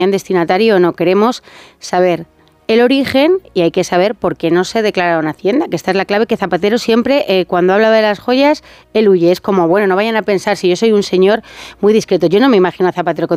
destinatario o no. Queremos saber el origen y hay que saber por qué no se declararon Hacienda, que esta es la clave, que Zapatero siempre, cuando habla de las joyas, él huye. Es como, bueno, no vayan a pensar, si yo soy un señor muy discreto. Yo no me imagino a Zapatero con